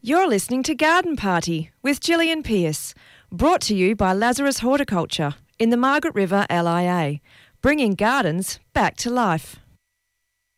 You're listening to Garden Party with Gillian Pearce, brought to you by Lazarus Horticulture in the Margaret River LIA, bringing gardens back to life.